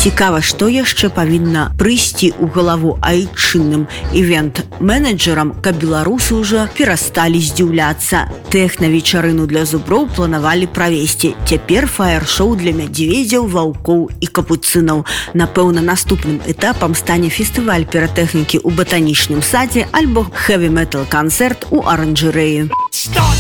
Цікава, што яшчэ павінна прыйсці ў галаву айчынным івент-менеджерам, каб беларусы ўжо перасталі здзіўляцца. Тэхна-вечарыну для зуброў планавалі правесці. Цяпер фаер-шоу для мядзведзяў, ваўкоў і капуцынаў. Напэўна, наступным этапам стане фестываль піратэхнікі ў батанічным садзе альбо хэві-метал-канцэрт у аранжарэі.